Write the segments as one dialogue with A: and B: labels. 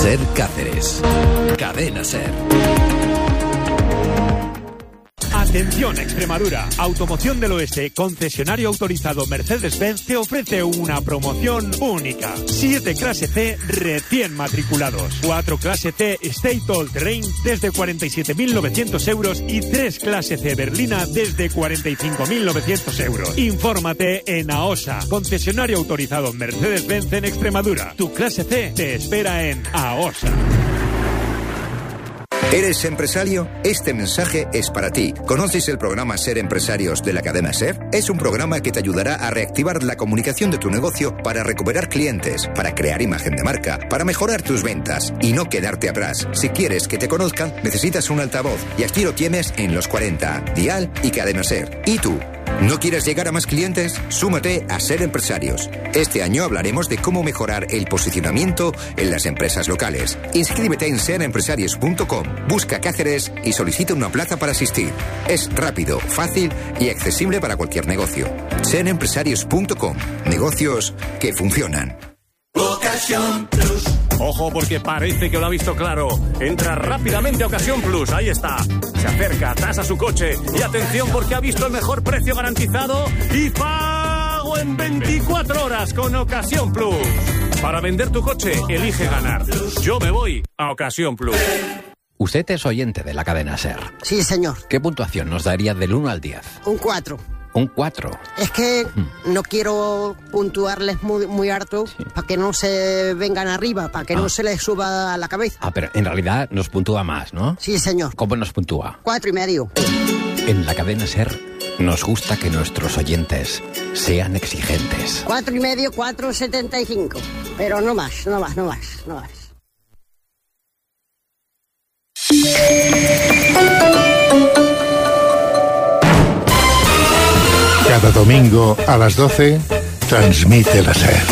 A: Ser Cáceres. Cadena Ser.
B: Atención Extremadura, Automoción del Oeste, concesionario autorizado Mercedes-Benz, te ofrece una promoción única. 7 clase C recién matriculados, 4 clase C State All Terrain desde 47.900 euros y 3 clase C Berlina desde 45.900 euros. Infórmate en AOSA, concesionario autorizado Mercedes-Benz en Extremadura. Tu clase C te espera en AOSA.
C: ¿Eres empresario? Este mensaje es para ti. ¿Conoces el programa Ser Empresarios de la cadena SER? Es un programa que te ayudará a reactivar la comunicación de tu negocio para recuperar clientes, para crear imagen de marca, para mejorar tus ventas y no quedarte atrás. Si quieres que te conozcan, necesitas un altavoz y aquí lo tienes en Los 40, Dial y Cadena SER. ¿Y tú? ¿No quieres llegar a más clientes? Súmate a Ser Empresarios. Este año hablaremos de cómo mejorar el posicionamiento en las empresas locales. Inscríbete en serempresarios.com, busca Cáceres y solicita una plaza para asistir. Es rápido, fácil y accesible para cualquier negocio. Serempresarios.com, negocios que funcionan.
D: Ocasión Plus. Ojo, porque parece que lo ha visto claro. Entra rápidamente a Ocasión Plus, ahí está. Se acerca, tasa su coche y atención porque ha visto el mejor precio garantizado y pago en 24 horas con Ocasión Plus. Para vender tu coche, elige ganar. Yo me voy a Ocasión Plus.
E: Usted es oyente de la cadena SER.
F: Sí, señor.
E: ¿Qué puntuación nos daría del 1 al 10?
F: Un 4.
E: Un 4.
F: Es que no quiero puntuarles muy harto para que no se vengan arriba, para que no se les suba a la cabeza.
E: Pero en realidad nos puntúa más, ¿no?
F: Sí, señor.
E: ¿Cómo nos puntúa?
F: 4,5.
E: En la cadena SER nos gusta que nuestros oyentes sean exigentes.
F: 4,5, 4,75. Pero no más.
G: Cada domingo a las 12 transmite la SER.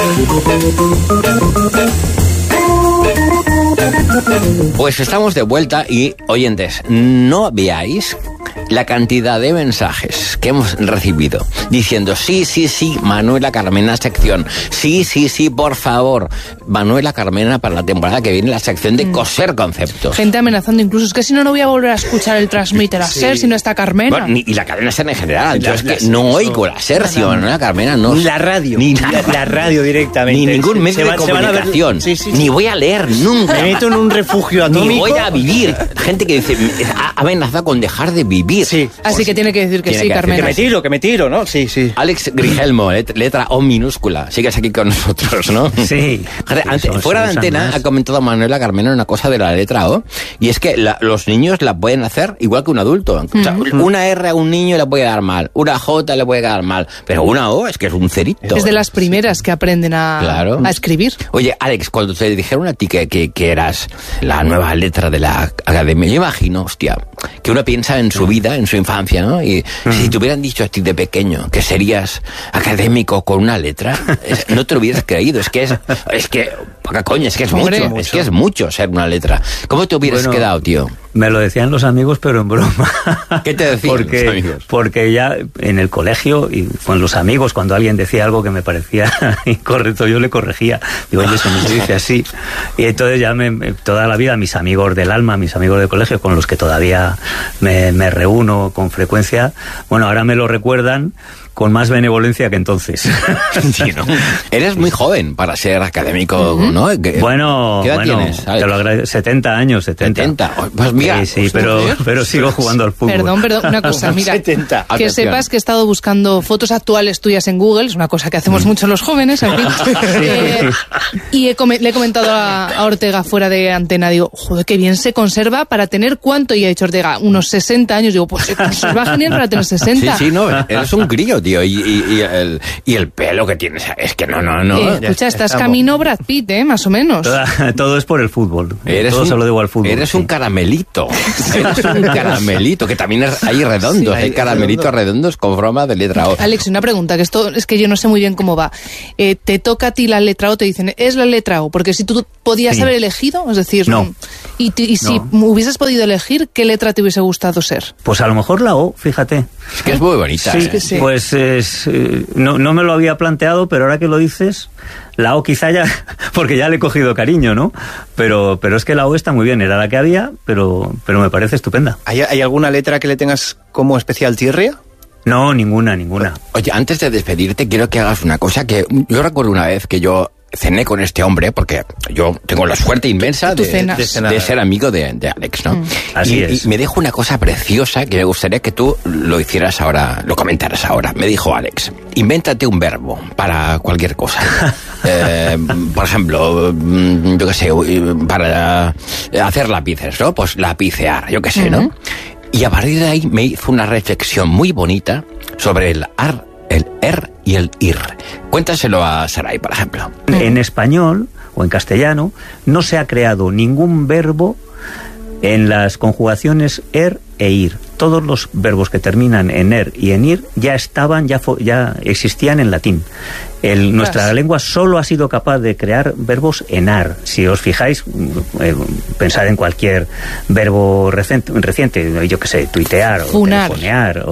E: Pues estamos de vuelta y, oyentes, no veáis la cantidad de mensajes que hemos recibido diciendo sí, Manuela Carmena sección, sí, por favor, Manuela Carmena para la temporada que viene la sección de coser conceptos.
H: Gente amenazando incluso, es que si no voy a volver a escuchar el Transmite la SER si no está Carmena.
E: Bueno, y la cadena SER en general, yo es que no oigo la SER si Manuela Carmena no...
I: Ni la radio, la radio directamente.
E: Ni ningún medio de comunicación, ni voy a leer nunca.
I: Me meto en un refugio atómico.
E: Ni voy a vivir. Gente que dice, ha amenazado con dejar de vivir.
I: Sí.
H: Así que tiene que decir que sí, Carmena.
I: Que me tiro, ¿no? Sí.
E: Alex Grigelmo, letra O minúscula. Sigues aquí con nosotros, ¿no?
I: Sí.
E: Fuera de antena ha comentado Manuela Carmena una cosa de la letra O, y es que los niños la pueden hacer igual que un adulto. O sea, una R a un niño le puede dar mal, una J le puede dar mal, pero una O es que es un cerito.
H: Es de las primeras que aprenden a escribir.
E: Oye, Alex, cuando te dijeron a ti que eras la nueva letra de la academia, yo imagino, hostia, que uno piensa en su vida, en su infancia, ¿no? Y si te hubieran dicho a ti de pequeño que serías académico con una letra, no te lo hubieras creído. Es que poca coña, es que es mucho. Es que es mucho ser una letra. ¿Cómo te hubieras quedado, tío?
J: Me lo decían los amigos, pero en broma.
E: ¿Qué te decían los amigos?
J: Porque ya en el colegio y con los amigos, cuando alguien decía algo que me parecía incorrecto, yo le corregía. Digo, oye, eso no se dice así. Y entonces ya toda la vida mis amigos del alma, mis amigos de colegio, con los que todavía me reúno con frecuencia, bueno, ahora me lo recuerdan con más benevolencia que entonces.
E: Sí, ¿no? Eres muy joven para ser académico, ¿no?
J: Bueno,
E: ¿qué edad tienes?
J: Te lo agradezco. 70 años.
E: Pues mira,
J: sí, pero sigo jugando al fútbol.
H: Perdón, una cosa, mira,
J: 70.
H: Que
E: Atención.
H: sepas que he estado buscando fotos actuales tuyas en Google, es una cosa que hacemos muchos los jóvenes, en fin. Y le he comentado a Ortega fuera de antena, digo, joder, qué bien se conserva para tener ¿cuánto? Y ha dicho Ortega, unos 60 años. Digo, pues se conserva genial para tener 60.
E: Sí, no, eres un crío, tío, y el pelo que tienes, es que no.
H: Escucha, estás camino Brad Pitt, más o menos.
J: Todo es por el fútbol. Todo se lo debo al fútbol.
E: Eres un caramelito. Eres un caramelito, que también hay redondos, hay caramelitos redondos con forma de letra O.
H: Alex, una pregunta, que esto es que yo no sé muy bien cómo va. ¿Te toca a ti la letra O? Te dicen, es la letra O, porque si tú podías haber elegido, es decir,
J: no.
H: Y si hubieses podido elegir, ¿qué letra te hubiese gustado ser?
J: Pues a lo mejor la O, fíjate.
E: Es que es muy bonita.
H: Sí.
J: Pues no me lo había planteado, pero ahora que lo dices, la O quizá ya, porque ya le he cogido cariño, ¿no? Pero es que la O está muy bien, era la que había, pero me parece estupenda.
K: ¿Hay alguna letra que le tengas como especial tirria?
J: No, ninguna.
E: Oye, antes de despedirte, quiero que hagas una cosa que yo recuerdo una vez que yo cené con este hombre, porque yo tengo la suerte inmensa de ser amigo de Alex, ¿no?
J: Así es.
E: Y me dijo una cosa preciosa que me gustaría que tú lo hicieras ahora, lo comentaras ahora. Me dijo Alex, invéntate un verbo para cualquier cosa. Por ejemplo, yo qué sé, para hacer lápices, ¿no? Pues lapicear, yo qué sé, ¿no? Y a partir de ahí me hizo una reflexión muy bonita sobre el er y el ir. Cuéntaselo a Saray, por ejemplo.
J: En español o en castellano no se ha creado ningún verbo en las conjugaciones er e ir. Todos los verbos que terminan en er y en ir ya estaban, ya existían en latín. Nuestra lengua solo ha sido capaz de crear verbos en ar. Si os fijáis, pensad en cualquier verbo reciente, yo qué sé, tuitear o telefonear.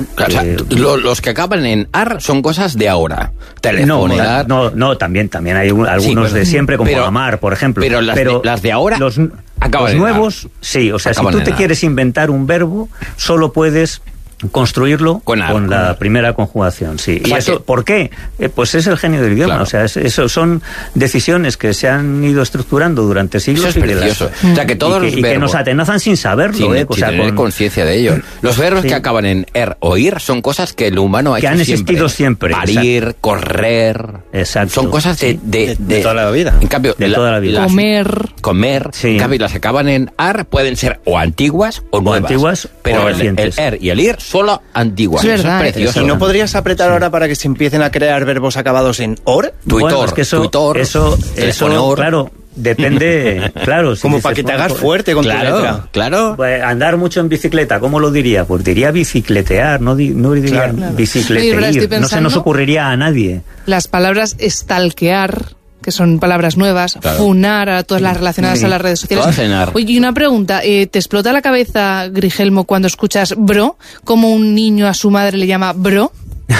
E: Los que acaban en ar son cosas de ahora. Telefonear.
J: No, también hay algunos de siempre, como amar, por ejemplo.
E: Pero las de ahora
J: los nuevos, sí. O sea, si tú te quieres inventar un verbo, solo puedes construirlo con la primera conjugación, sí. ¿Y eso por qué? Pues es el genio del idioma. Claro. O sea, eso son decisiones que se han ido estructurando durante siglos.
E: Eso es precioso. O sea, que todos los verbos,
J: y que nos atenazan sin saberlo,
E: sin tener conciencia de ello. Los verbos que acaban en er o ir son cosas que el humano ha hecho
J: siempre. Que han existido siempre.
E: Parir, correr.
J: Exacto.
E: Son cosas de
K: toda la vida.
E: En cambio,
J: toda la vida.
E: Comer. Sí. En cambio, las que acaban en ar pueden ser o antiguas o nuevas. Pero el er y el ir solo antiguas.
H: Eso es
E: precioso.
K: ¿Y no podrías apretar ahora para que se empiecen a crear verbos acabados en or?
J: Bueno, es que eso claro, depende, claro.
K: Como para que te hagas fuerte con tu letra.
E: Claro.
J: Pues andar mucho en bicicleta, ¿cómo lo diría? Pues diría bicicletear, no diría bicicletear. No se nos ocurriría a nadie.
H: Las palabras stalkear, que son palabras nuevas, funar, a todas las relacionadas a las redes sociales. Oye, y una pregunta, ¿te explota la cabeza, Grigelmo, cuando escuchas bro? ¿Cómo un niño a su madre le llama bro?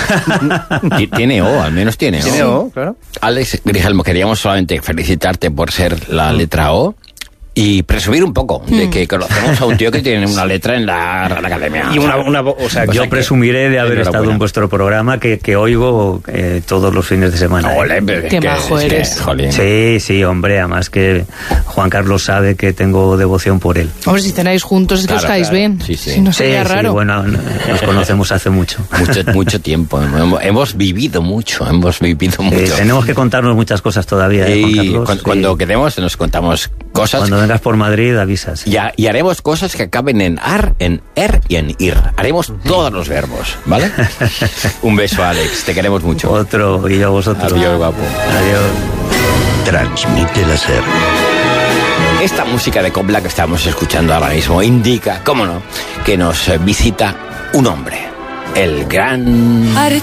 E: Tiene O, al menos tiene O.
K: Tiene O, claro.
E: Alex Grigelmo, queríamos solamente felicitarte por ser la letra O y presumir un poco de que conocemos a un tío que tiene una letra en la academia.
K: Y o sea,
J: yo presumiré de haber estado en vuestro programa que oigo todos los fines de semana.
H: Qué majo eres.
J: Sí, hombre, además que Juan Carlos sabe que tengo devoción por él.
H: Hombre, si cenáis juntos es que os caéis bien.
E: Sí.
H: Si no sería raro.
J: Sí, bueno, nos conocemos hace mucho.
E: Mucho tiempo. Hemos vivido mucho.
J: Tenemos que contarnos muchas cosas todavía, Juan Carlos.
E: Cuando quedemos nos contamos cosas.
J: Cuando vengas por Madrid avisas.
E: Y haremos cosas que acaben en ar, en er y en ir. Haremos todos los verbos, ¿vale? Un beso, Alex, te queremos mucho.
J: Otro, y yo a vosotros.
E: Adiós, guapo.
J: Adiós.
A: Transmite la SER.
E: Esta música de copla que estamos escuchando ahora mismo indica, cómo no, que nos visita un hombre, el gran